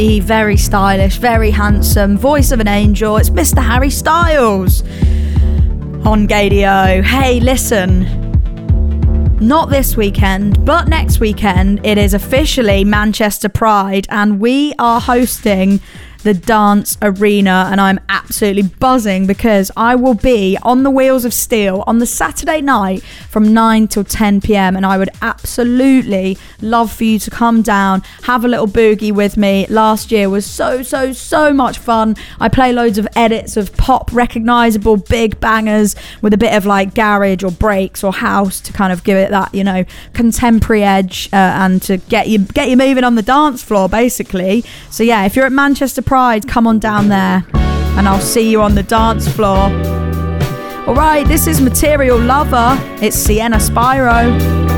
very stylish, very handsome, voice of an angel. It's Mr. Harry Styles on Gaydio. Hey, listen, not this weekend, but next weekend, it is officially Manchester Pride, and we are hosting the Dance Arena, and I'm absolutely buzzing because I will be on the Wheels of Steel on the Saturday night from 9 till 10 p.m, and I would absolutely love for you to come down, have a little boogie with me. Last year was so much fun. I play loads of edits of pop, recognisable big bangers with a bit of like garage or breaks or house to kind of give it that, you know, contemporary edge, and to get you moving on the dance floor basically. So yeah, if you're at Manchester Pride, come on down there and I'll see you on the dance floor. Alright, this is Material Lover. It's Sienna Spyro.